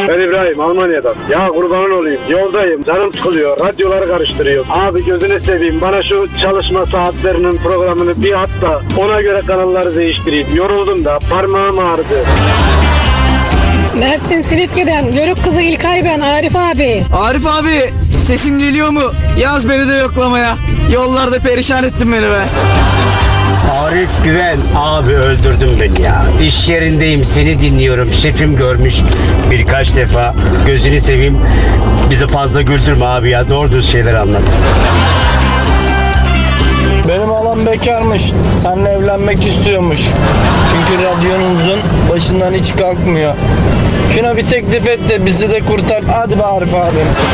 Ben İbrahim, Almanya'dan. Ya kurban olayım, yoldayım, canım sıkılıyor, radyoları karıştırıyor. Abi gözünü seveyim, bana şu çalışma saatlerinin programını bir at da ona göre kanalları değiştireyim. Yoruldum da, parmağım ağrıdı. Mersin Silifke'den Yörük kızı İlkay ben, Arif abi. Arif abi, sesim geliyor mu? Yaz beni de yoklamaya. Yollarda perişan ettin beni be. Arif Güven abi, öldürdün beni ya. İş yerindeyim, seni dinliyorum. Şefim görmüş birkaç defa. Gözünü seveyim, bizi fazla güldürme abi ya. Doğru düz şeyler anlat. Benim halam bekarmış. Seninle evlenmek istiyormuş. Çünkü radyonuzun başından hiç kalkmıyor. Şuna bir teklif et de bizi de kurtar. Hadi be Arif abi.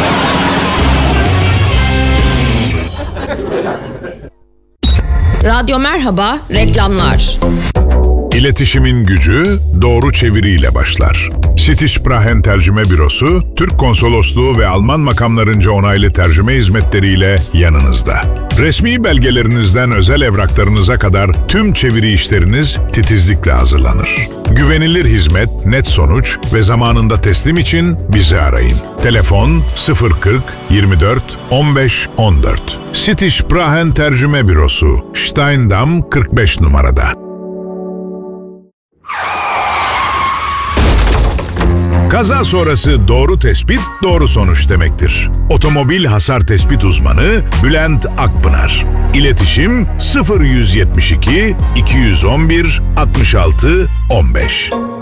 Radyo Merhaba, reklamlar. İletişimin gücü doğru çeviriyle başlar. Sitişprahen Tercüme Bürosu, Türk Konsolosluğu ve Alman makamlarınca onaylı tercüme hizmetleriyle yanınızda. Resmi belgelerinizden özel evraklarınıza kadar tüm çeviri işleriniz titizlikle hazırlanır. Güvenilir hizmet, net sonuç ve zamanında teslim için bizi arayın. Telefon 040 24 15 14. Sitişprahen Tercüme Bürosu, Steindam 45 numarada. Kaza sonrası doğru tespit, doğru sonuç demektir. Otomobil hasar tespit uzmanı Bülent Akpınar. İletişim 0172 211 66 15.